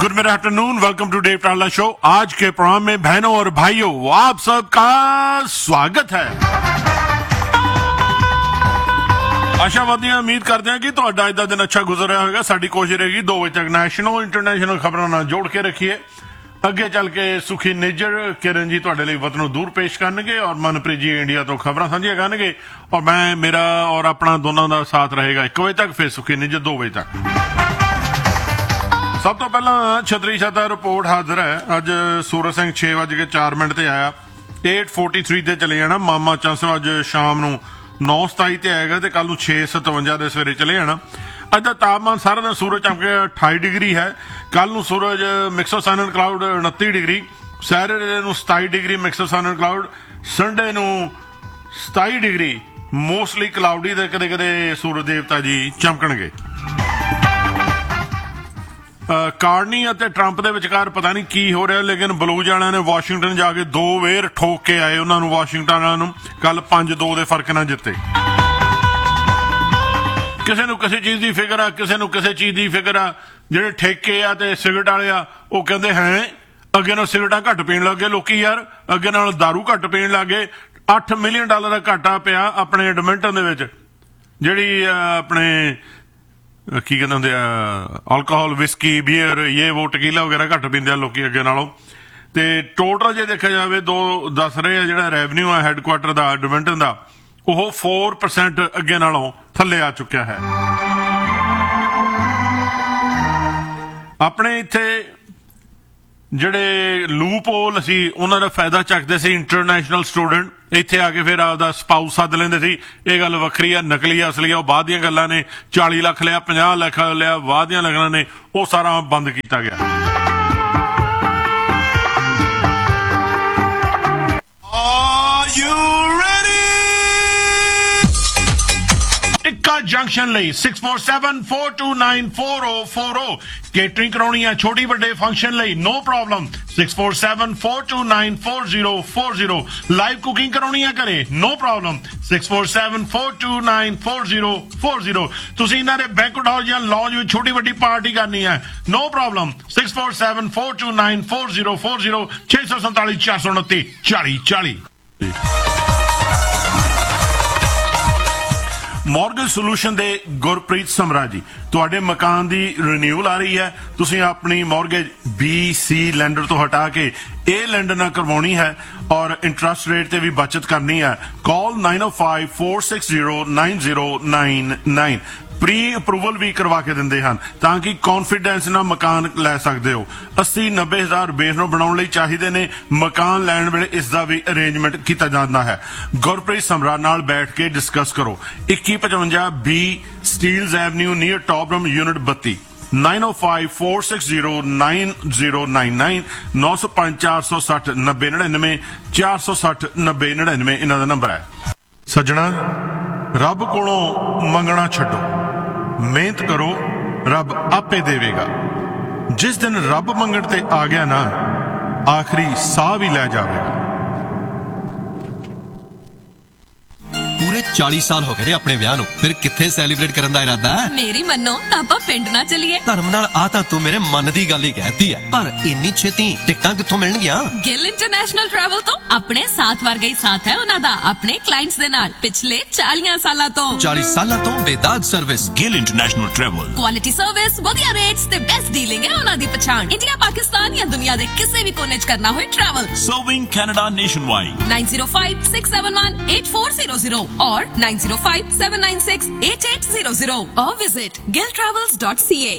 Good mid afternoon, welcome to Dave टाला show. आज के प्रोग्राम में बहनों और भाइयों आप सबका स्वागत है। आशावादी उम्मीद करते हैं कि ਤੁਹਾਡਾ ਅੱਜ ਦਾ ਦਿਨ अच्छा गुजर रहा होगा। साडी कोशिश रहेगी 2 बजे तक नेशनल इंटरनेशनल खबरों ਨਾਲ जोड़ के रखिए। ਅੱਗੇ ਚੱਲ ਕੇ ਸੁਖੀ ਨਿੱਜਰ ਕਿਰਨ ਜੀ ਤੁਹਾਡੇ ਲਈ ਵਤਨੋਂ ਦੂਰ ਪੇਸ਼ ਕਰਨਗੇ ਔਰ ਮਨਪ੍ਰੀਤ ਜੀ ਇੰਡੀਆ ਤੋਂ ਖਬਰਾਂ ਸਾਂਝੀਆਂ ਕਰਨਗੇ ਔਰ ਮੈਂ ਮੇਰਾ ਔਰ ਆਪਣਾ ਦੋਨਾਂ ਦਾ ਸਾਥ ਰਹੇਗਾ 1 ਵਜੇ ਤੱਕ, ਫਿਰ ਸੁਖੀ ਨਿੱਜਰ 2 ਵਜੇ ਤੱਕ। ਸਭ ਤੋਂ ਪਹਿਲਾਂ ਛਤਰੀ ਛਾਤਾ ਰਿਪੋਰਟ ਹਾਜ਼ਰ ਹੈ। ਅੱਜ ਸੂਰਜ ਸਿੰਘ 6:04 ਤੇ ਆਇਆ, 8:43 ਤੇ ਚਲੇ ਜਾਣਾ। ਮਾਮਾ ਚਾਂਸੋ ਅੱਜ ਸ਼ਾਮ ਨੂੰ 9:27 ਤੇ ਆਏਗਾ ਤੇ ਕੱਲ ਨੂੰ 6:57 ਦੇ ਸਵੇਰੇ ਚਲੇ ਜਾਣਾ। ਅੱਜ ਦਾ ਤਾਪਮਾਨ ਸਾਰਾ ਦਿਨ ਸੂਰਜ ਚਮਕੇ 28 ਡਿਗਰੀ ਹੈ। ਕੱਲ ਨੂੰ ਸੂਰਜ mix of son and cloud 29 degree, Saturday ਨੂੰ 27 degree mix of son and cloud, Sunday ਨੂੰ 27 ਡਿਗਰੀ ਮੋਸਟਲੀ ਕਲਾਉਡੀ ਤੇ ਕਦੇ ਕਦੇ ਸੂਰਜ ਦੇਵਤਾ ਜੀ ਚਮਕਣਗੇ। ਕਾਰਨੀ ਅਤੇ ਟਰੰਪ ਦੇ ਵਿਚਕਾਰ ਪਤਾ ਨਹੀਂ ਕੀ ਹੋ ਰਿਹਾ, ਲੇਕਿਨ ਬਲੂਜ ਵਾਲਿਆਂ ਨੇ ਵਾਸ਼ਿੰਗਟਨ ਜਾ ਕੇ 2 ਵੇਰ ਠੋਕ ਕੇ ਆਏ ਉਹਨਾਂ ਨੂੰ, ਵਾਸ਼ਿੰਗਟਨ ਵਾਲਿਆਂ ਨੂੰ। ਕੱਲ 5-2 ਦੇ ਫਰਕ ਨਾਲ ਜਿੱਤੇ। ਕਿਸੇ ਨੂੰ ਕਿਸੇ ਚੀਜ਼ ਦੀ ਫਿਕਰ ਆ, ਕਿਸੇ ਨੂੰ ਕਿਸੇ ਚੀਜ਼ ਦੀ ਫਿਕਰ ਆ। ਜਿਹੜੇ ਠੇਕੇ ਆ ਤੇ ਸਿਗਰਟ ਵਾਲੇ ਆ ਉਹ ਕਹਿੰਦੇ ਹੈ ਅੱਗੇ ਨਾਲ ਸਿਗਰਟਾਂ ਘੱਟ ਪੀਣ ਲੱਗੇ ਲੋਕੀ, ਯਾਰ ਅੱਗੇ ਨਾਲ ਦਾਰੂ ਘੱਟ ਪੀਣ ਲੱਗੇ। $8 ਮਿਲੀਅਨ ਦਾ ਘਾਟਾ ਪਿਆ ਆਪਣੇ ਐਡਮਿੰਟਨ ਦੇ ਵਿੱਚ। ਜਿਹੜੀ ਆਪਣੇ ਕੀ ਕਹਿੰਦੇ ਹੁੰਦੇ ਆ ਅਲਕੋਹਲ, ਵਿਸਕੀ, ਬੀਅਰ, ਇਹ ਵੋ ਟਕੀਲਾ ਵਗੈਰਾ ਘੱਟ ਪੀਂਦੇ ਆ ਲੋਕੀ ਅੱਗੇ ਨਾਲੋਂ। ਤੇ ਟੋਟਲ ਜੇ ਦੇਖਿਆ ਜਾਵੇ ਦੱਸ ਰਹੇ ਆ ਜਿਹੜਾ ਰੈਵਨਿਊ ਆ ਹੈਡਕੁਆਟਰ ਦਾ ਐਡਮਿੰਟਨ ਦਾ, ਉਹ 4% ਅੱਗੇ ਨਾਲੋਂ ਥੱਲੇ ਆ ਚੁੱਕਿਆ ਹੈ। ਆਪਣੇ ਇੱਥੇ ਜਿਹੜੇ ਲੂਪ ਹੋਲ ਸੀ ਉਹਨਾਂ ਦਾ ਫਾਇਦਾ ਚੱਕਦੇ ਸੀ ਇੰਟਰਨੈਸ਼ਨਲ ਸਟੂਡੈਂਟ। ਇੱਥੇ ਆ ਕੇ ਫਿਰ ਆਪਦਾ ਸਪਾਊਸ ਸੱਦ ਲੈਂਦੇ ਸੀ। ਇਹ ਗੱਲ ਵੱਖਰੀ ਆ, ਨਕਲੀ ਆ ਅਸਲੀ ਆ ਉਹ ਬਾਅਦ ਦੀਆਂ ਗੱਲਾਂ ਨੇ। 40 ਲੱਖ ਲਿਆ, 50 ਲੱਖ ਲਿਆ, ਬਾਅਦ ਦੀਆਂ ਗੱਲਾਂ ਨੇ, ਉਹ ਸਾਰਾ ਬੰਦ ਕੀਤਾ ਗਿਆ। ਟਿੱਕਾ ਜੰਕਸ਼ਨ ਲਈ 6474294040 ਕੇਟਰਿੰਗ ਕਰਾਉਣੀ ਆ ਛੋਟੀ ਵੱਡੇ ਫੰਕਸ਼ਨ ਲਈ, ਨੋ ਪ੍ਰੋਬਲਮ। 6474294040 ਲਾਈਵ ਕੁਕਿੰਗ ਕਰਾਉਣੀ ਆ ਘਰੇ, ਨੋ ਪ੍ਰੋਬਲਮ। 6474294040 ਤੁਸੀਂ ਇਹਨਾਂ ਦੇ ਬੈਂਕਟ ਹਾਲ ਜਾਂ ਲੌਂਜ ਵਿੱਚ ਛੋਟੀ ਵੱਡੀ ਪਾਰਟੀ ਕਰਨੀ ਹੈ, ਨੋ ਪ੍ਰੋਬਲਮ। 6474294040 647 429 4040। ਮੌਰਗੇਜ ਸੋਲੂਸ਼ਨ ਦੇ ਗੁਰਪ੍ਰੀਤ ਸਮਰਾ ਜੀ, ਤੁਹਾਡੇ ਮਕਾਨ ਦੀ ਰਿਨਿਊਅਲ ਆ ਰਹੀ ਹੈ। ਤੁਸੀਂ ਆਪਣੀ ਮੌਰਗੇਜ BC ਲੈਂਡਰ ਤੋਂ ਹਟਾ ਕੇ ਇਹ ਲੈਂਡਰ ਨਾਲ ਕਰਵਾਉਣੀ ਹੈ ਔਰ ਇੰਟਰਸਟ ਰੇਟ ਤੇ ਵੀ ਬਚਤ ਕਰਨੀ ਹੈ। ਕਾਲ 9054609099। ਪ੍ਰੀ ਅਪਰੂਵਲ ਵੀ ਕਰਵਾ ਕੇ ਦਿੰਦੇ ਹਨ ਤਾਂ ਕਿ ਕੌਨਫੀਡੈਂਸ ਨਾਲ ਮਕਾਨ ਲੈ ਸਕਦੇ ਹੋ। 80-90 ਹਜ਼ਾਰ ਬੇਸ ਨੂੰ ਬਣਾਉਣ ਲਈ ਚਾਹੀਦੇ ਨੇ। ਮਕਾਨ ਲੈਣ ਵੇਲੇ ਇਸ ਦਾ ਵੀ ਅਰੇਂਜਮੈਂਟ ਕੀਤਾ ਜਾਂਦਾ ਹੈ। ਗੁਰਪ੍ਰੀਤ ਸਮਰਾ ਨਾਲ ਬੈਠ ਕੇ ਡਿਸਕਸ ਕਰੋ। 2155B ਸਟੀਲਜ਼ ਐਵਨਿਊ ਨੀਅਰ ਟੌਪਰਮ ਯੂਨਿਟ 32, 9054609099, 9054609099, 460-9099 ਇਹਨਾਂ ਦਾ ਨੰਬਰ ਹੈ। ਸੱਜਣਾ, ਰੱਬ ਕੋਲੋਂ ਮੰਗਣਾ ਛੱਡੋ, ਮਿਹਨਤ ਕਰੋ, ਰੱਬ ਆਪੇ ਦੇਵੇਗਾ। ਜਿਸ ਦਿਨ ਰੱਬ ਮੰਗਣ ਤੇ ਆ ਗਿਆ ਨਾ, ਆਖਰੀ ਸਾਹ ਵੀ ਲੈ ਜਾਵੇਗਾ। ਪੂਰੇ 40 ਸਾਲ ਹੋ ਗਏ ਆਪਣੇ ਵਿਆਹ ਨੂੰ, ਫਿਰ ਕਿੱਥੇ ਸੈਲੀਬ੍ਰੇਟ ਕਰਨ ਦਾ ਇਰਾਦਾ ਹੈ? ਮੇਰੀ ਮੰਨੋ ਤਾਂ ਆਪਾਂ ਪਿੰਡ ਨਾ ਚੱਲੀਏ। ਧਰਮ ਨਾਲ ਆ ਤਾਂ ਤੂੰ ਮੇਰੇ ਮਨ ਦੀ ਗੱਲ ਹੀ ਕਹਿਤੀ ਹੈ, ਪਰ ਇੰਨੀ ਛੇਤੀ ਟਿਕਟਾਂ ਕਿੱਥੋਂ ਮਿਲਣਗੀਆਂ? ਗਿੱਲ ਇੰਟਰਨੈਸ਼ਨਲ ਟਰੈਵਲ ਤੋਂ। ਆਪਣੇ ਸਾਥ ਵਰਗਾ ਹੀ ਸਾਥ ਹੈ ਉਹਨਾਂ ਦਾ ਆਪਣੇ ਕਲਾਇੰਟਸ ਦੇ ਨਾਲ ਪਿਛਲੇ 40 ਸਾਲਾਂ ਤੋਂ। 40 ਸਾਲਾਂ ਤੋਂ ਬੇਦਾਗ service. Gill international travel, quality service, ਵਧੀਆ ਰੇਟਸ ਤੇ ਬੈਸਟ ਡੀਲਿੰਗ ਹੈ ਉਹਨਾਂ ਦੀ ਪਛਾਣ। ਇੰਡੀਆ, ਪਾਕਿਸਤਾਨ ਜਾਂ ਦੁਨੀਆ ਦੇ ਕਿਸੇ ਵੀ ਕੋਨੇ 'ਚ ਕਰਨਾ ਹੋਏ travel. Serving Canada nationwide. 9056718800 or 9057968800 or visit gilltravels.ca.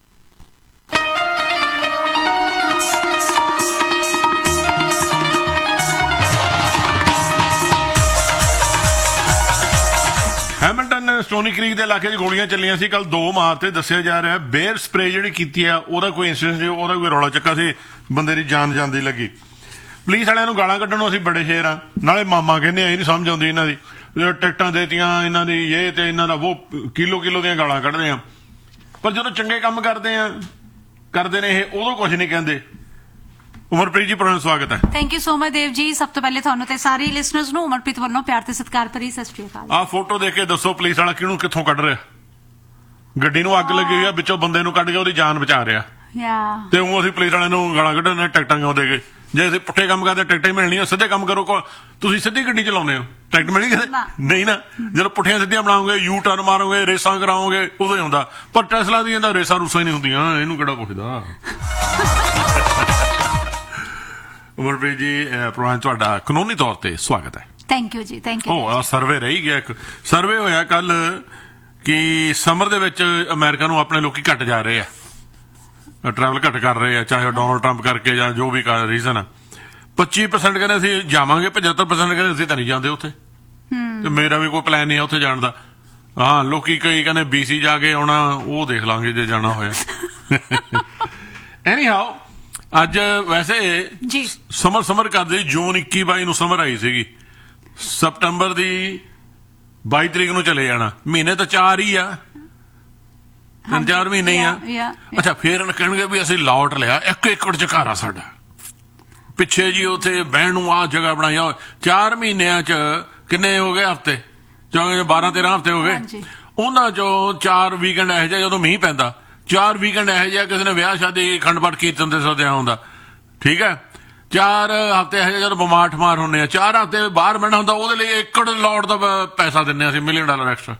Hamilton ਸਟੋਨੀ creek ਦੇ ਇਲਾਕੇ 'ਚ ਗੋਲੀਆਂ ਚੱਲੀਆਂ ਸੀ ਕੱਲ। 2 ਮਾਰਤੇ ਦੱਸਿਆ ਜਾ ਰਿਹਾ। ਬੇਅਰ ਸਪਰੇ ਜਿਹੜੀ ਕੀਤੀ ਆ ਉਹਦਾ ਕੋਈ ਇੰਸੀਡੈਂਟ ਸੀ, ਉਹਦਾ ਕੋਈ ਰੌਲਾ ਚੱਕਾ ਸੀ, ਬੰਦੇ ਦੀ ਜਾਨ ਜਾਂਦੀ ਲੱਗੀ। ਪੁਲਿਸ ਵਾਲਿਆਂ ਨੂੰ ਗਾਲਾਂ ਕੱਢਣ ਨੂੰ ਅਸੀਂ ਬੜੇ ਸ਼ੇਰ ਆ, ਨਾਲੇ ਮਾਮਾ ਕਹਿੰਦੇ ਆ। ਇਹ ਨਹੀਂ ਸਮਝ ਆਉਂਦੀ ਇਹਨਾਂ ਦੀ। ਟਿਕਟਾਂ ਦੇਤੀਆਂ ਇਹਨਾਂ ਦੀ, ਇਹ ਤੇ ਇਹਨਾਂ ਦਾ ਉਹ, ਕਿਲੋ ਦੀਆਂ ਗਾਲਾਂ ਕੱਢਦੇ ਆ। ਪਰ ਜਦੋਂ ਚੰਗੇ ਕੰਮ ਕਰਦੇ ਨੇ ਇਹ, ਉਦੋਂ ਕੁਝ ਨਹੀਂ ਕਹਿੰਦੇ। ਉਮਰਪ੍ਰੀਤ ਜੀ, ਪ੍ਰੋਗਰਾਮ ਸਵਾਗਤ ਹੈ। Thank you so much Dev ji. ਸਭ ਤੋਂ ਪਹਿਲੇ ਤੁਹਾਨੂੰ ਤੇ ਸਾਰੇ ਲਿਸਨਰਸ ਨੂੰ ਉਮਰਪ੍ਰੀਤ ਵੱਲੋਂ ਪਿਆਰ ਤੇ ਸਤਿਕਾਰ ਭਰੀ ਸਤਿ ਸ਼੍ਰੀ ਅਕਾਲ। ਆਹ ਫੋਟੋ ਦੇਖ ਕੇ ਦੱਸੋ ਪੁਲਿਸ ਵਾਲਾ ਕਿਹਨੂੰ ਕਿੱਥੋਂ ਕੱਢ ਰਿਹਾ? ਗੱਡੀ ਨੂੰ ਅੱਗ ਲੱਗੀ ਹੋਈ ਆ, ਵਿੱਚੋਂ ਬੰਦੇ ਨੂੰ ਕੱਢ ਕੇ ਉਹਦੀ ਜਾਨ ਬਚਾ ਰਿਹਾ। ਯਾ ਤੇ ਉਹ ਅਸੀਂ ਪੁਲਿਸ ਵਾਲਿਆਂ ਨੂੰ ਗਾਲਾਂ ਕੱਢਣ ਨੇ ਟਿਕਟਾਂ ਕਿਉਂ ਦੇ ਕੇ। ਜੇ ਅਸੀਂ ਪੁੱਠੇ ਕੰਮ ਕਰਦੇ ਟਿਕਟਾਂ ਹੀ ਮਿਲਣੀਆਂ, ਸਿੱਧੇ ਕੰਮ ਕਰੋ। ਤੁਸੀਂ ਸਿੱਧੀ ਗੱਡੀ ਚਲਾਉਂਦੇ ਹੋ, ਟਿਕਟ ਮਿਲਣੀ ਕਿਤੇ ਨਹੀਂ ਨਾ। ਜਦੋਂ ਪੁੱਠੀਆਂ ਸਿੱਧੀਆਂ ਬਣਾਓਗੇ, ਯੂ ਟਰਨ ਮਾਰੋਗੇ, ਰੇਸਾਂ ਕਰਾਓਗੇ, ਉਦੋਂ ਹੀ ਹੁੰਦਾ। ਪਰ ਟੈਸਲਾ ਦੀਆਂ ਤਾਂ ਰੇਸਾਂ ਰੂਸਾਂ ਹੀ ਨਹੀਂ ਹੁੰਦੀਆਂ, ਇਹਨੂੰ ਕਿਹੜਾ ਪੁੱਛਦਾ। ਉਮਰਪ੍ਰੀਤ ਜੀ, ਪ੍ਰਵਾਨ ਤੁਹਾਡਾ ਕਾਨੂੰਨੀ ਤੌਰ ਤੇ ਸਵਾਗਤ ਹੈ। ਥੈਂਕ ਯੂ ਜੀ, ਥੈਂਕ ਯੂ। ਉਹ ਸਰਵੇ ਰਹੀ ਗਿਆ, ਇੱਕ ਸਰਵੇ ਹੋਇਆ ਕੱਲ ਕਿ ਸਮਰ ਦੇ ਵਿੱਚ ਅਮਰੀਕਾ ਨੂੰ ਆਪਣੇ ਲੋਕੀ ਘੱਟ ਜਾ ਰਹੇ ਆ, ਟਰੈਵਲ ਘੱਟ ਕਰ ਰਹੇ ਆ, ਚਾਹੇ ਡੋਨਲਡ ਟਰੰਪ ਕਰਕੇ ਜਾਂ ਜੋ ਵੀ ਰੀਜ਼ਨ ਆ। 25% ਕਹਿੰਦੇ ਅਸੀਂ ਜਾਵਾਂਗੇ, 75% ਕਹਿੰਦੇ ਅਸੀਂ ਤਾਂ ਨਹੀਂ ਜਾਂਦੇ ਉੱਥੇ। ਤੇ ਮੇਰਾ ਵੀ ਕੋਈ ਪਲਾਨ ਨਹੀਂ ਹੈ ਉੱਥੇ ਜਾਣ ਦਾ। ਹਾਂ, ਲੋਕੀ ਕਈ ਕਹਿੰਦੇ BC ਜਾ ਕੇ ਆਉਣਾ, ਉਹ ਦੇਖ ਲਾਂਗੇ ਜੇ ਜਾਣਾ ਹੋਇਆ। ਐਨੀ ਹਾਓ, ਅੱਜ ਵੈਸੇ ਜੀ ਸਮਰ ਕਰਦੇ ਜੂਨ 21-22 ਨੂੰ ਸਮਰ ਆਈ ਸੀਗੀ। ਸਪਟੰਬਰ ਦੀ 22 ਤਰੀਕ ਨੂੰ ਚਲੇ ਜਾਣਾ। ਮਹੀਨੇ ਤਾਂ 4 ਹੀ ਆ, 3-4 ਮਹੀਨੇ ਹੀ ਆ। ਅੱਛਾ, ਫੇਰ ਕਹਿਣਗੇ ਵੀ ਅਸੀਂ ਲਾਟ ਲਿਆ 1 ਏਕੜ ਚ ਘਰ ਆ ਸਾਡਾ, ਪਿੱਛੇ ਜੀ ਉੱਥੇ ਬਹਿਣ ਨੂੰ ਆਹ ਜਗ੍ਹਾ ਬਣਾਈ। 4 ਮਹੀਨਿਆਂ ਚ ਕਿੰਨੇ ਹੋ ਗਏ ਹਫ਼ਤੇ? 12-13 ਹਫ਼ਤੇ ਹੋ ਗਏ। ਉਹਨਾਂ ਚੋਂ 4 ਵੀਕਐਂਡ ਇਹੋ ਜਿਹਾ ਜਦੋਂ ਮੀਂਹ ਪੈਂਦਾ, 4 ਵੀਕਐਂਡ ਇਹੋ ਜਿਹਾ ਕਿਸੇ ਨੇ ਵਿਆਹ ਸ਼ਾਦੀ ਅਖੰਡ ਪਾਠ ਕੀਰਤਨ ਤੇ ਸੱਦਿਆ ਹੁੰਦਾ, ਠੀਕ ਹੈ। 4 ਹਫ਼ਤੇ ਇਹੋ ਜਿਹਾ ਜਦੋਂ ਬਿਮਾਰ ਠਮਾਰ ਹੁੰਦੇ ਆ, 4 ਹਫ਼ਤੇ ਬਾਹਰ ਬਹਿਣਾ ਹੁੰਦਾ, ਉਹਦੇ ਲਈ ਏਕੜ ਲਾਟ ਦਾ ਪੈਸਾ ਦਿੰਦੇ ਅਸੀਂ, $1 ਮਿਲੀਅਨ ਐਕਸਟਰਾ।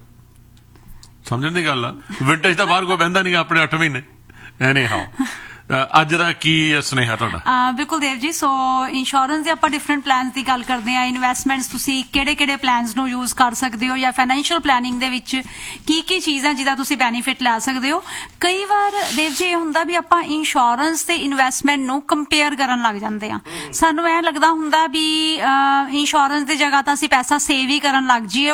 ਸਮਝਣ ਦੀ ਗੱਲ ਆ। ਵਿੰਟੇਜ ਤਾਂ ਬਾਹਰ ਕੋਈ ਬਹਿੰਦਾ ਨਹੀਂ ਆਪਣੇ 8 ਮਹੀਨੇ। ਐਨੀ ਹਾਓ, ਅੱਜ ਦਾ ਕੀ ਸੁਨੇਹਾ ਤੁਹਾਡਾ? ਬਿਲਕੁਲ ਦੇਵ ਜੀ, ਸੋ ਇੰਸ਼ੋਰੈਂਸ ਦੇ ਆਪਾਂ ਡਿਫਰੈਂਟ ਪਲਾਨਸ ਦੀ ਗੱਲ ਕਰਦੇ ਆ। ਇਨਵੈਸਟਮੈਂਟਸ ਤੁਸੀਂ ਕਿਹੜੇ ਪਲਾਨਸ ਨੂੰ ਯੂਜ਼ ਕਰ ਸਕਦੇ ਹੋ, ਜਾਂ ਫਾਈਨੈਂਸ਼ੀਅਲ ਪਲੈਨਿੰਗ ਦੇ ਵਿੱਚ ਕੀ ਚੀਜ਼ਾਂ ਜਿਹਦਾ ਤੁਸੀਂ ਬੈਨੀਫਿਟ ਲੈ ਸਕਦੇ ਹੋ। ਕਈ ਵਾਰ ਦੇਵ ਜੀ ਇਹ ਹੁੰਦਾ ਵੀ ਆਪਾਂ ਇੰਸ਼ੋਰੈਂਸ ਤੇ ਇਨਵੈਸਟਮੈਂਟ ਨੂੰ ਕੰਪੇਅਰ ਕਰਨ ਲੱਗ ਜਾਂਦੇ ਆ। ਸਾਨੂੰ ਇਹ ਲੱਗਦਾ ਹੁੰਦਾ ਵੀ ਇੰਸ਼ੋਰੈਂਸ ਦੀ ਜਗ੍ਹਾ ਤਾਂ ਅਸੀਂ ਪੈਸਾ ਸੇਵ ਹੀ ਕਰਨ ਲੱਗ ਜਾਈਏ,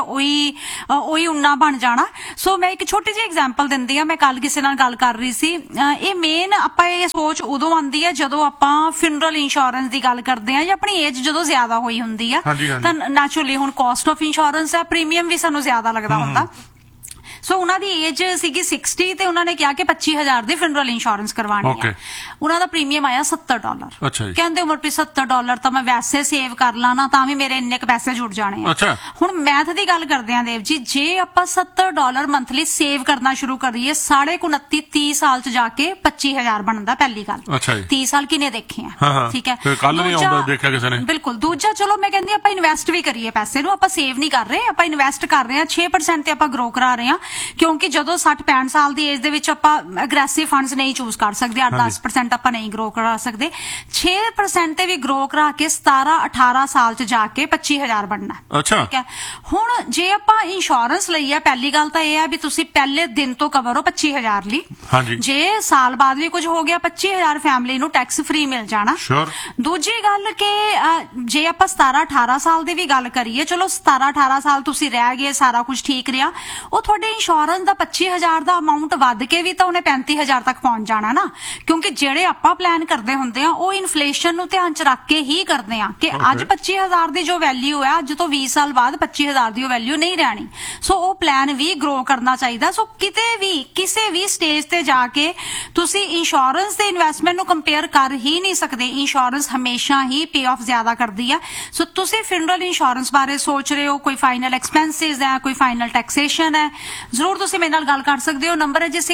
ਉਹੀ ਉਨਾ ਬਣ ਜਾਣਾ। ਸੋ ਮੈਂ ਇੱਕ ਛੋਟੀ ਜਿਹੀ ਐਗਜ਼ਾਮਪਲ ਦਿੰਦੀ ਆ। ਮੈਂ ਕੱਲ ਕਿਸੇ ਨਾਲ ਗੱਲ ਕਰ ਰਹੀ ਸੀ। ਇਹ ਮੇਨ ਆਪਾਂ ਇਹ ਸੋਚ ਉਦੋਂ ਆਉਂਦੀ ਹੈ ਜਦੋਂ ਆਪਾਂ ਫਿਊਨਰਲ ਇੰਸ਼ੋਰੈਂਸ ਦੀ ਗੱਲ ਕਰਦੇ ਆ, ਜਾਂ ਆਪਣੀ ਏਜ ਜਦੋਂ ਜ਼ਿਆਦਾ ਹੋਈ ਹੁੰਦੀ ਆ, ਤਾਂ ਨੈਚੁਰਲੀ ਹੁਣ ਕਾਸਟ ਆਫ ਇੰਸ਼ੋਰੈਂਸ ਹੈ, ਪ੍ਰੀਮੀਅਮ ਵੀ ਸਾਨੂੰ ਜ਼ਿਆਦਾ ਲੱਗਦਾ ਹੁੰਦਾ। ਸੋ ਉਹਨਾਂ ਦੀ ਏਜ ਸੀਗੀ 60 ਤੇ ਉਹਨਾਂ ਨੇ ਕਿਹਾ ਕਿ 25,000 ਦੀ ਫਿਊਨਰਲ ਇੰਸ਼ੋਰੈਂਸ ਕਰਵਾਣੀ ਹੈ। ਉਹਨਾਂ ਦਾ ਪ੍ਰੀਮੀਅਮ ਆਇਆ $70। ਕਹਿੰਦੇ ਉਮਰਪ੍ਰੀਤ $70 ਤਾਂ ਮੈਂ ਵੈਸੇ ਸੇਵ ਕਰ ਲਾਣਾ, ਤਾਂ ਵੀ ਮੇਰੇ ਇੰਨੇ ਕ ਪੈਸੇ ਜੁੜ ਜਾਣੇ ਆ। ਹੁਣ ਮੈਥ ਦੀ ਗੱਲ ਕਰਦੇ ਆ ਦੇਵ ਜੀ, ਜੇ ਆਪਾਂ $70 ਮੰਥਲੀ ਸੇਵ ਕਰਨਾ ਸ਼ੁਰੂ ਕਰੀਏ, 29.5-30 ਸਾਲ ਚ ਜਾ ਕੇ 25,000 ਬਣਦਾ। ਪਹਿਲੀ ਗੱਲ, 30 ਸਾਲ ਕਿਨੇ ਦੇਖੇ ਆ, ਠੀਕ ਹੈ। ਬਿਲਕੁਲ। ਦੂਜਾ, ਚਲੋ ਮੈਂ ਕਹਿੰਦੀ ਆਪਾਂ ਇਨਵੈਸਟ ਵੀ ਕਰੀਏ ਪੈਸੇ ਨੂੰ, ਆਪਾਂ ਸੇਵ ਨਹੀਂ ਕਰ ਰਹੇ, ਆਪਾਂ ਇਨਵੈਸਟ ਕਰ ਰਹੇ ਹਾਂ। 6% ਤੇ ਆਪਾਂ ਗਰੋ ਕਰਾ ਰਹੇ ਹਾਂ, ਕਿਉਂਕਿ ਜਦੋਂ 60-65 ਸਾਲ ਦੀ ਏਜ ਦੇ ਵਿੱਚ ਆਪਾਂ ਅਗਰੈਸਿਵ ਫੰਡਸ ਨਹੀਂ ਚੂਜ਼ ਕਰ ਸਕਦੇ, 8-10% ਆਪਾਂ ਨਹੀਂ ਗਰੋ ਕਰਾ ਸਕਦੇ। 6% ਤੇ ਵੀ ਗਰੋ ਕਰਾ ਕੇ 17-18 ਸਾਲ ਚ ਜਾ ਕੇ 25,000 ਬਣਨਾ। ਠੀਕ ਹੈ। ਹੁਣ ਜੇ ਆਪਾਂ ਇੰਸ਼ੋਰੈਂਸ ਲਈ ਹੈ, ਪਹਿਲੀ ਗੱਲ ਤਾਂ ਇਹ ਹੈ ਵੀ ਤੁਸੀਂ ਪਹਿਲੇ ਦਿਨ ਤੋਂ ਕਵਰ ਹੋ 25,000 ਲਈ। ਜੇ ਸਾਲ ਬਾਅਦ ਵੀ ਕੁਝ ਹੋ ਗਿਆ, 25,000 ਫੈਮਿਲੀ ਨੂੰ ਟੈਕਸ ਫ੍ਰੀ ਮਿਲ ਜਾਣਾ। ਦੂਜੀ ਗੱਲ ਕਿ ਜੇ ਆਪਾਂ 17-18 ਸਾਲ ਦੀ ਵੀ ਗੱਲ ਕਰੀਏ, ਚਲੋ 17-18 ਸਾਲ ਤੁਸੀਂ ਰਹਿ ਗਏ, ਸਾਰਾ ਕੁਝ ਠੀਕ ਰਿਹਾ, ਉਹ ਤੁਹਾਡੇ ਇੰਸ਼ੋਰੈਂਸ ਦਾ 25,000 ਦਾ ਅਮਾਉਂਟ ਵੱਧ ਕੇ ਵੀ ਤਾਂ ਉਹਨੇ 35,000 ਤੱਕ ਪਹੁੰਚ ਜਾਣਾ ਨਾ। ਕਿਉਂਕਿ ਜਿਹੜੇ ਆਪਾਂ ਪਲਾਨ ਕਰਦੇ ਹੁੰਦੇ ਆ, ਉਹ ਇਨਫਲੇਸ਼ਨ ਨੂੰ ਧਿਆਨ ਚ ਰੱਖ ਕੇ ਹੀ ਕਰਦੇ ਆ ਕਿ ਅੱਜ 25,000 ਦੀ ਜੋ ਵੈਲਿਊ ਹੈ, ਅੱਜ ਤੋਂ 20 ਸਾਲ ਬਾਅਦ 25,000 ਦੀ ਉਹ ਵੈਲਿਊ ਨਹੀਂ ਰਹਿਣੀ। ਸੋ ਉਹ ਪਲਾਨ ਵੀ ਗਰੋ ਕਰਨਾ ਚਾਹੀਦਾ। ਸੋ ਕਿਤੇ ਵੀ ਕਿਸੇ ਵੀ ਸਟੇਜ ਤੇ ਜਾ ਕੇ ਤੁਸੀਂ ਇੰਸ਼ੋਰੈਂਸ ਤੇ ਇਨਵੈਸਟਮੈਂਟ ਨੂੰ ਕੰਪੇਅਰ ਕਰ ਹੀ ਨਹੀਂ ਸਕਦੇ। ਇੰਸ਼ੋਰੈਂਸ ਹਮੇਸ਼ਾ ਹੀ ਪੇ ਆਫ ਜ਼ਿਆਦਾ ਕਰਦੀ ਆ। ਸੋ ਤੁਸੀਂ ਫਿਊਨਰਲ ਇੰਸ਼ੋਰੈਂਸ ਬਾਰੇ ਸੋਚ ਰਹੇ ਹੋ, ਕੋਈ ਫਾਈਨਲ ਐਕਸਪੈਂਸਿਸ ਹੈ, ਕੋਈ ਫਾਈਨਲ ਟੈਕਸੇਸ਼ਨ ਹੈ, ਜ਼ਰੂਰ ਤੁਸੀਂ ਮੇਰੇ ਨਾਲ ਗੱਲ ਕਰ ਸਕਦੇ ਹੋ। ਨੰਬਰ ਹੈ ਜੀ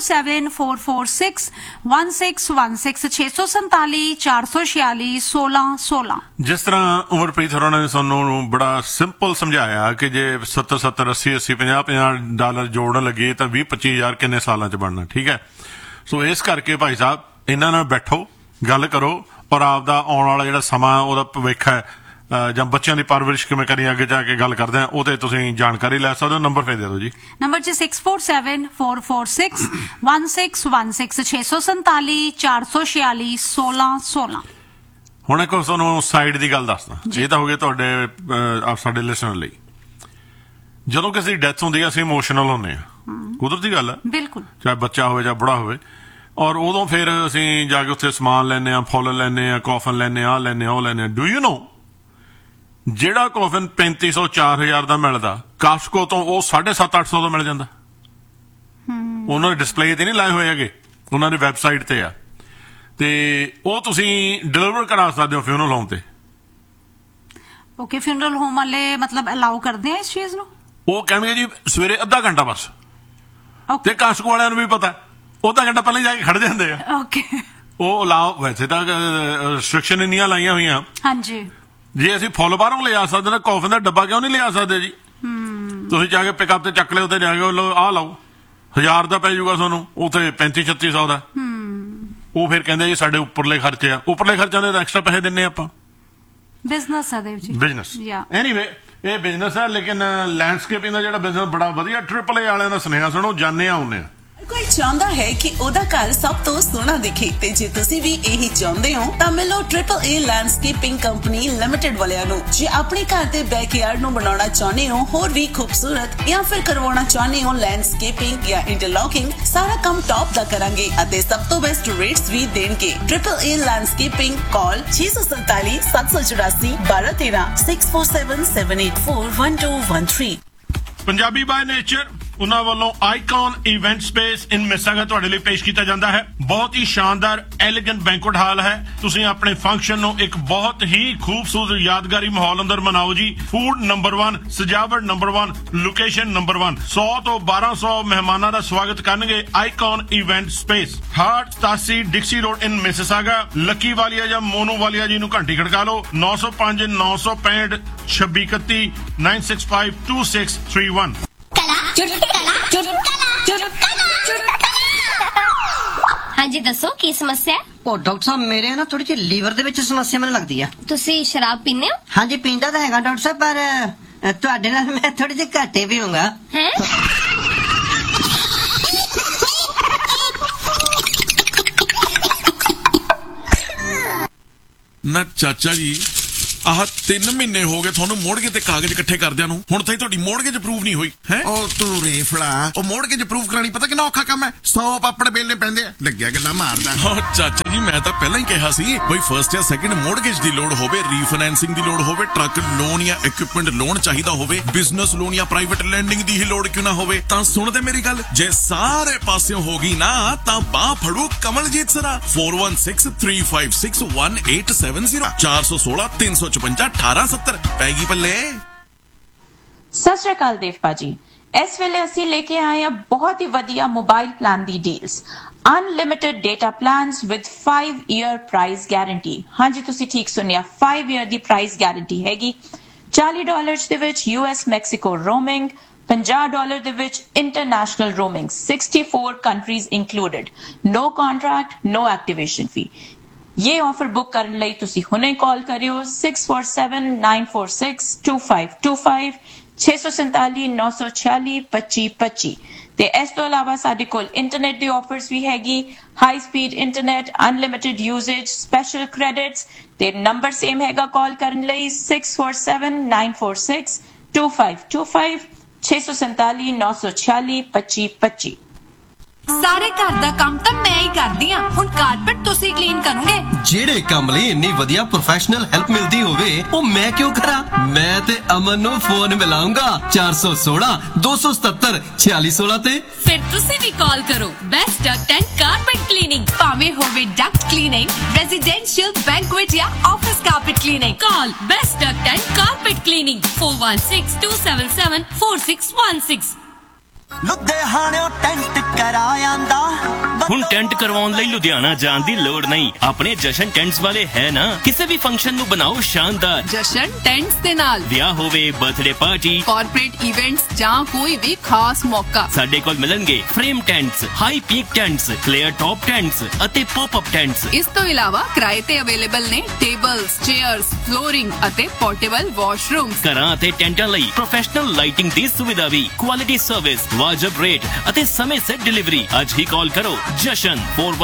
6474461616 647-446-1616। ਜਿਸ ਤਰ੍ਹਾਂ ਉਮਰਪ੍ਰੀਤ ਹੋਰਾਂ ਨੇ ਸਾਨੂੰ ਬੜਾ ਸਿੰਪਲ ਸਮਝਾਇਆ ਕਿ ਜੇ 70-70, 80-80, $50-50 ਜੋੜਨ ਲੱਗੇ ਤਾਂ 20-25,000 ਕਿੰਨੇ ਸਾਲਾਂ ਚ ਬਣਨਾ। ਠੀਕ ਹੈ। ਸੋ ਇਸ ਕਰਕੇ ਭਾਈ ਸਾਹਿਬ, ਇਹਨਾਂ ਨਾਲ ਬੈਠੋ, ਗੱਲ ਕਰੋ, ਔਰ ਆਪਦਾ ਆਉਣ ਵਾਲਾ ਜਿਹੜਾ ਸਮਾਂ, ਉਹਦਾ ਭਵਿੱਖ ਹੈ, ਜਾਂ ਬੱਚਿਆਂ ਦੀ ਪਰਵਰਿਸ਼ ਕਿਵੇਂ ਕਰਨੀ, ਅੱਗੇ ਜਾ ਕੇ ਗੱਲ ਕਰਦੇ ਆ, ਉਹਦੇ ਤੁਸੀਂ ਜਾਣਕਾਰੀ ਲੈ ਸਕਦੇ ਹੋ। ਨੰਬਰ ਫੇਰ ਦੇ ਦਿਓ ਜੀ। ਨੰਬਰ ਜੀ 6474461616 647-446-1616। ਹੁਣ ਇੱਕ ਤੁਹਾਨੂੰ ਸਾਈਡ ਦੀ ਗੱਲ ਦੱਸਦਾ। ਇਹ ਤਾਂ ਹੋ ਗਿਆ ਤੁਹਾਡੇ ਸਾਡੇ ਲਿਸਨਰ ਲਈ। ਜਦੋਂ ਕਿਸੇ ਦੀ ਡੈਥ ਹੁੰਦੀ ਹੈ, ਅਸੀਂ ਇਮੋਸ਼ਨਲ ਹੁੰਦੇ ਆ, ਕੁਦਰਤੀ ਗੱਲ ਹੈ, ਬਿਲਕੁਲ, ਚਾਹੇ ਬੱਚਾ ਹੋਵੇ ਜਾਂ ਬੁੜਾ ਹੋਵੇ। ਔਰ ਉਦੋਂ ਫਿਰ ਅਸੀਂ ਜਾ ਕੇ ਉੱਥੇ ਸਮਾਨ ਲੈਂਦੇ ਆ, ਫੁੱਲ ਲੈਂਦੇ ਆ, ਕੌਫਨ ਲੈਂਦੇ ਆ, ਲੈਂਦੇ ਆ, ਉਹ ਲੈਂਦੇ ਆ। ਡੂ ਯੂ ਨੋ, ਜਿਹੜਾ ਕੌਫਨ 3,500-4,000 ਦਾ ਮਿਲਦਾ, ਕਾਸਕੋ ਤੋਂ ਉਹ 750-800 ਦਾ ਮਿਲ ਜਾਂਦਾ। ਉਹਨਾਂ ਦੇ ਡਿਸਪਲੇ ਤੇ ਨਹੀਂ ਲਾਏ ਹੋਏ ਹੈਗੇ, ਉਹਨਾਂ ਦੀ ਵੈਬਸਾਈਟ ਤੇ ਆ, ਤੇ ਉਹ ਤੁਸੀਂ ਡਿਲੀਵਰ ਕਰਾ ਸਕਦੇ ਹੋ ਫਿਊਨਰਲ ਹੋਮ ਤੇ। ਓਕੇ, ਫਿਊਨਰਲ ਹੋਮ ਵਾਲੇ ਮਤਲਬ ਅਲਾਉ ਕਰਦੇ ਆ ਇਸ ਚੀਜ਼ ਨੂੰ? ਉਹ ਕਹਿਣਗੇ ਜੀ ਸਵੇਰੇ ਅੱਧਾ ਘੰਟਾ ਬਸ। ਤੇ ਕਾਸਕੋ ਵਾਲਿਆਂ ਨੂੰ ਵੀ ਪਤਾ, ਅੱਧਾ ਘੰਟਾ ਪਹਿਲਾਂ ਜਾ ਕੇ ਖੜ ਜਾਂਦੇ ਆ। ਓਕੇ, ਉਹ ਵੈਸੇ ਤਾਂ ਰਿਸਟ੍ਰਿਕਸ਼ਨ ਇੰਨੀਆਂ ਲਾਈਆਂ ਹੋਈਆਂ, ਹਾਂਜੀ। ਜੇ ਅਸੀਂ ਫੁੱਲ ਬਾਹਰੋਂ ਲਿਆ ਸਕਦੇ ਤਾਂ ਕੌਫੀ ਦਾ ਡੱਬਾ ਕਿਉਂ ਨਹੀਂ ਲਿਆ ਸਕਦੇ ਜੀ? ਤੁਸੀਂ ਜਾ ਕੇ ਪਿਕਅਪ ਤੇ ਚੱਕ ਲਿਓ, ਉੱਥੇ ਜਾ ਕੇ ਆਹ ਲਾਓ, 1000 ਦਾ ਪੈ ਜਾਊਗਾ ਤੁਹਾਨੂੰ, ਉੱਥੇ 35-3600 ਦਾ। ਉਹ ਫਿਰ ਕਹਿੰਦੇ ਜੀ ਸਾਡੇ ਉੱਪਰਲੇ ਖਰਚੇ ਆ। ਉੱਪਰਲੇ ਖਰਚਿਆਂ ਦੇ ਤਾਂ ਐਕਸਟਰਾ ਪੈਸੇ ਦਿੰਨੇ ਆਪਾਂ। ਬਿਜ਼ਨਸ ਹੈ ਦੇਵ ਜੀ, ਬਿਜ਼ਨਸ। ਐਨੀਵੇ ਇਹ ਬਿਜ਼ਨਸ ਹੈ, ਲੇਕਿਨ ਲੈਂਡਸਕੇਪਿੰਗ ਦਾ ਜਿਹੜਾ ਬਿਜ਼ਨਸ ਬੜਾ ਵਧੀਆ। AAA ਵਾਲਿਆਂ ਦਾ ਸੁਨੇਹਾ ਸੁਣੋ, ਜਾਣੇ ਆਉਂਦੇ ਆ। ਕੋਈ ਚਾਹੁੰਦਾ ਹੈ ਕਿ ਉਹਦਾ ਘਰ ਸਭ ਤੋਂ ਸੋਹਣਾ ਦਿਖੇ, ਤੇ ਜੇ ਤੁਸੀਂ ਵੀ ਇਹੀ ਚਾਹੁੰਦੇ ਹੋ ਤਾਂ ਮਿਲੋ AAA ਲੈਂਡਸਕੇਪਿੰਗ ਕੰਪਨੀ ਲਿਮਟਿਡ ਵਾਲਿਆਂ ਨੂੰ। ਜੇ ਆਪਣੇ ਘਰ ਦੇ ਬੈਕਯਾਰਡ ਨੂੰ ਬਣਾਉਣਾ ਚਾਹੁੰਦੇ ਹੋ ਹੋਰ ਵੀ ਖੂਬਸੂਰਤ, ਜਾਂ ਫਿਰ ਕਰਵਾਉਣਾ ਚਾਹੁੰਦੇ ਹੋ ਲੈਂਡਸਕੇਪਿੰਗ ਜਾਂ ਇੰਟਰਲੌਕਿੰਗ, ਸਾਰਾ ਕੰਮ ਟੌਪ ਦਾ ਕਰਾਂਗੇ ਅਤੇ ਸਭ ਤੋਂ ਬੈਸਟ ਰੇਟਸ ਵੀ ਦੇਣਗੇ। AAA ਲੈਂਡਸਕੇਪਿੰਗ, ਕਾਲ 647 784 1213 647 784 1213। ਪੰਜਾਬੀ ਬਾय ਨੇਚਰ ਉਹਨਾਂ ਵੱਲੋਂ ਆਈਕਨ ਇਵੈਂਟ ਸਪੇਸ ਇਨ ਮਿਸਾਗਾ ਤੁਹਾਡੇ ਲਈ ਪੇਸ਼ ਕੀਤਾ ਜਾਂਦਾ ਹੈ। ਬਹੁਤ ਹੀ ਸ਼ਾਨਦਾਰ ਐਲੀਗੈਂਟ ਬੈਂਕੁਏਟ ਹਾਲ ਹੈ। ਤੁਸੀਂ ਆਪਣੇ ਫੰਕਸ਼ਨ ਨੂੰ ਇੱਕ ਬਹੁਤ ਹੀ ਖੂਬਸੂਰਤ ਯਾਦਗਾਰੀ ਮਾਹੌਲ ਅੰਦਰ ਮਨਾਓ ਜੀ। ਫੂਡ ਨੰਬਰ 1, ਸਜਾਵਟ ਨੰਬਰ 1, ਲੋਕੇਸ਼ਨ ਨੰਬਰ 1। 100 ਤੋਂ 1200 ਮਹਿਮਾਨਾਂ ਦਾ ਸਵਾਗਤ ਕਰਨਗੇ ਆਈਕਨ ਇਵੈਂਟ ਸਪੇਸ, 87 ਡਿਕਸੀ ਰੋਡ ਇਨ ਮਿਸਿਸਾਗਾ। ਲੱਕੀ ਵਾਲੀਆ ਜਾਂ ਮੋਨੂ ਵਾਲੀਆ ਜੀ ਨੂੰ ਘੰਟੀ ਖੜਕਾ ਲਓ। 905 965 2631 965 2631। ਹਾਂਜੀ ਦੱਸੋ ਕੀ ਸਮੱਸਿਆ ਹੈ? ਉਹ ਡਾਕਟਰ ਸਾਹਿਬ ਮੇਰੇ ਨਾ ਥੋੜੀ ਜਿਹੀ ਲੀਵਰ ਦੇ ਵਿੱਚ ਸਮੱਸਿਆ ਮੈਨੂੰ ਲੱਗਦੀ ਆ। ਤੁਸੀਂ ਸ਼ਰਾਬ ਪੀਂਦੇ ਹੋ? ਹਾਂਜੀ ਪੀਂਦਾ ਤਾਂ ਹੈਗਾ ਡਾਕਟਰ ਸਾਹਿਬ, ਪਰ ਤੁਹਾਡੇ ਨਾਲ ਮੈਂ ਥੋੜੀ ਜਿਹੀ ਘਾਟੇ ਵੀ ਹੋਊਗਾ। ਹੈ ਨਾ ਚਾਚਾ ਜੀ, ਆਹ 3 ਮਹੀਨੇ ਹੋ ਗਏ ਤੁਹਾਨੂੰ ਮੋੜਗੇ ਤੇ ਕਾਗਜ਼ ਇਕੱਠੇ ਕਰਦਿਆਂ ਨੂੰ, ਹੁਣ ਤਾਈ ਤੁਹਾਡੀ ਮੋੜਗੇਜ ਅਪਰੂਵ ਨਹੀਂ ਹੋਈ ਹੈ। ਉਹ ਤੂੰ ਰੇਫਲਾ, ਉਹ ਮੋੜਗੇਜ ਅਪਰੂਵ ਕਰਾਣੀ ਪਤਾ ਕਿੰਨਾ ਔਖਾ ਕੰਮ ਹੈ। 100 ਪਾਪੜ ਬੇਲਣੇ ਪੈਂਦੇ ਆ। ਲੱਗਿਆ ਗੱਲਾਂ ਮਾਰਦਾ। ਹਾਂ ਚਾਚਾ ਜੀ, ਮੈਂ ਤਾਂ ਪਹਿਲਾਂ ਹੀ ਕਿਹਾ ਸੀ ਬਈ ਫਰਸਟ ਜਾਂ ਸੈਕਿੰਡ ਮੋੜਗੇਜ ਦੀ ਲੋੜ ਹੋਵੇ, ਰੀਫਾਈਨੈਂਸਿੰਗ ਦੀ ਲੋੜ ਹੋਵੇ, ਟਰੱਕ ਲੋਨ ਜਾਂ ਇਕਵਿਪਮੈਂਟ ਲੋਨ ਚਾਹੀਦਾ ਹੋਵੇ, ਬਿਜ਼ਨਸ ਲੋਨ ਜਾਂ ਪ੍ਰਾਈਵੇਟ ਲੈਂਡਿੰਗ ਦੀ ਹੀ ਲੋੜ ਕਿਉਂ ਨਾ ਹੋਵੇ, ਤਾਂ ਸੁਣਦੇ ਮੇਰੀ ਗੱਲ। ਜੇ ਸਾਰੇ ਪਾਸਿਓਂ ਹੋ ਗਈ ਨਾ ਤਾਂ ਬਾਹ ਫੜੂ ਕਮਲਜੀਤ ਸਰਾ। 4163561870 416 355 1870 ਪੈਗੀ ਪੱਲੇ। ਸਤਿ ਸ਼੍ਰੀ ਅਕਾਲ ਦੇਵ ਭਾਜੀ, ਇਸ ਵੇਲੇ ਅਸੀਂ ਲੈ ਕੇ ਆਏ ਹਾਂ ਬਹੁਤ ਹੀ ਵਧੀਆ mobile plan the deals. Unlimited data plans with 5 year price guarantee. ਹਾਂਜੀ ਤੁਸੀਂ ਠੀਕ ਸੁਣਿਆ, 5 ਈਅਰ ਦੀ ਪ੍ਰਾਈਸ ਗਾਰੰਟੀ ਹੈਗੀ। $40 ਦੇ ਵਿੱਚ US ਮੈਕਸੀਕੋ ਰੋਮਿੰਗ, $50 ਦੇ ਵਿੱਚ international roaming, 64 countries included, no contract, no activation फी। ये ऑफर बुक करने ਲਈ ਤੁਸੀਂ ਹੁਣੇ ਕਾਲ ਕਰਿਓ 6479462525 647 946 2525। ਤੇ ਇਸ ਤੋਂ ਇਲਾਵਾ ਸਾਡੇ ਕੋਲ ਇੰਟਰਨੈਟ ਦੀ ਆਫਰਸ ਵੀ ਹੈਗੀ, high speed internet, unlimited ਯੂਜ਼ੇਜ, special credits. ਤੇ ਨੰਬਰ ਸੇਮ ਹੈਗਾ ਕਾਲ ਕਰਨ ਲਈ 6479462525 647 946 2525। ਸਾਰੇ ਘਰ ਦਾ ਕੰਮ ਤਾਂ ਮੈਂ ਹੀ ਕਰਦੀ ਆ, ਹੁਣ ਕਾਰਪੇਟ ਤੁਸੀਂ ਕਲੀਨ ਕਰੋਗੇ। ਜਿਹੜੇ ਕੰਮ ਲਈ ਇੰਨੀ ਵਧੀਆ ਪ੍ਰੋਫੈਸ਼ਨਲ ਹੈਲਪ ਮਿਲਦੀ ਹੋਵੇ ਉਹ ਮੈਂ ਕਿਉਂ ਕਰਾਂ? ਮੈਂ ਤੇ ਅਮਨ ਨੂੰ ਫੋਨ ਮਿਲਾਉਂਗਾ 416 277 4616 ਤੇ। ਫਿਰ ਤੁਸੀਂ ਵੀ ਕਾਲ ਕਰੋ best Duckett and carpet cleaning, ਭਾਵੇਂ ਹੋਵੇ ਡਕਟ ਕਲੀਨਿੰਗ, ਰੈਜ਼ੀਡੈਂਸ਼ੀਅਲ, ਬੈਂਕੁਏਟ ਜਾਂ office carpet cleaning. Call best Duckett and carpet cleaning 416277 4616। ਲੁਧਿਆਣਿਓਂ tent ਕਰਾਇਆਂਦਾ। ਹੁਣ ਟੈਂਟ ਕਰਵਾਉਣ ਲਈ ਲੁਧਿਆਣਾ ਜਾਣ ਦੀ ਲੋੜ ਨਹੀਂ, ਆਪਣੇ ਜਸ਼ਨ ਟੈਂਟਸ ਵਾਲੇ ਹੈ ਨਾ। ਕਿਸੇ ਵੀ ਫੰਕਸ਼ਨ ਨੂੰ ਬਣਾਓ ਸ਼ਾਨਦਾਰ ਜਸ਼ਨ ਟੈਂਟਸ ਦੇ ਨਾਲ। ਵਿਆਹ ਹੋਵੇ, ਬਰਥਡੇ ਪਾਰਟੀ, ਕਾਰਪੋਰੇਟ ਇਵੈਂਟਸ ਜਾਂ ਕੋਈ ਵੀ ਖਾਸ ਮੌਕਾ, ਸਾਡੇ ਕੋਲ ਮਿਲਣਗੇ frame ਟੈਂਟਸ, high peak ਟੈਂਟਸ, flare top ਟੈਂਟਸ ਅਤੇ ਪੌਪ ਅਪ ਟੈਂਟਸ। ਇਸ ਤੋਂ ਇਲਾਵਾ ਕਿਰਾਏ ਤੇ ਅਵੇਲੇਬਲ ਨੇ ਟੇਬਲਸ, ਚੇਅਰਸ, ਫਲੋਰਿੰਗ ਅਤੇ ਪੋਰਟੇਬਲ ਵਾਸ਼ਰੂਮਸ। ਘਰਾਂ ਅਤੇ ਟੈਂਟਾਂ ਲਈ ਪ੍ਰੋਫੈਸ਼ਨਲ ਲਾਈਟਿੰਗ ਦੀ ਸੁਵਿਧਾ ਵੀ, ਕੁਆਲਿਟੀ ਸਰਵਿਸ, ਵਾਜਬ ਰੇਟ ਅਤੇ ਸਮੇਂ ਸਿਰ ਡਿਲੀਵਰੀ। ਅੱਜ ਹੀ ਕਾਲ ਕਰੋ ਜਸ਼ਨ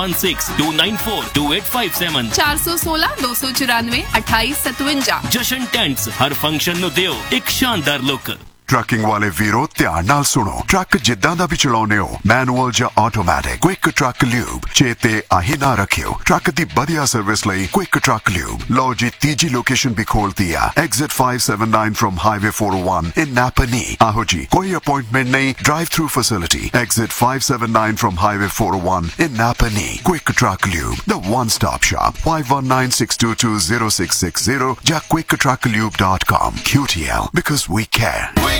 4162942857 416 294 2857। ਜਸ਼ਨ ਟੈਂਟਸ, ਹਰ ਫੰਕਸ਼ਨ ਨੂੰ ਦਿਓ ਇੱਕ ਸ਼ਾਨਦਾਰ ਲੁੱਕ। ਟਰੱਕਿੰਗ ਵਾਲੇ ਵੀਰੋ ਧਿਆਨ ਨਾਲ ਸੁਣੋ। ਟਰੱਕ ਜਿੱਦਾਂ ਦਾ ਵੀ ਚਲਾਉਂਦੇ ਹੋ, ਮੈਨੂਅਲ ਜਾਂ ਆਟੋਮੈਟਿਕ, ਕੁਇਕ ਟਰੱਕ ਲਿਊਬ ਚੇਤੇ ਆਹੀ ਨਾ ਰੱਖਿਓ। ਟਰੱਕ ਦੀ ਵਧੀਆ ਸਰਵਿਸ ਲਈ ਕੁਇਕ ਟਰੱਕ ਲਿਊਬ। ਲਓ ਜੀ ਤੀਜੀ ਲੋਕੇਸ਼ਨ ਵੀ ਖੋਲਤੀ ਆ, ਐਗਜ਼ਿਟ 579 ਫਰਮ ਹਾਈਵੇ 401 ਇਨ ਨਾਪਨੀ। ਆਹੋ ਜੀ ਕੋਈ ਅਪਾਇੰਟਮੈਂਟ ਨਹੀਂ, drive through facility, exit 579 firm highway 401 in ਨਾਪਨੀ। Quick truck lube, the one stop shop, 5196220660 ਜਾਂ quicktrucklube.com। QTL, because we care.